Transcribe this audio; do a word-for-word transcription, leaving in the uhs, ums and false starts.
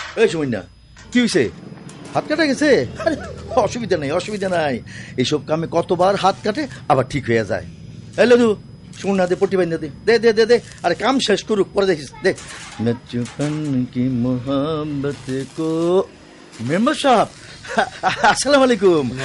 এই সময় না কি হয়েছে? হাত কাটা গেছে? আরে অসুবিধা নাই, অসুবিধা নাই। এইসব কামে কতবার হাত কাটে আবার ঠিক হয়ে যায়। এই লাদু শুন না, দে পট্টি বাইন্দা দে দে দে দে দে আরে কাম শেষ করুক, পরে দেখিস। দে নচপন কি মোহাম্মত কো। মেম্বার সাহেব আসসালামু আলাইকুম।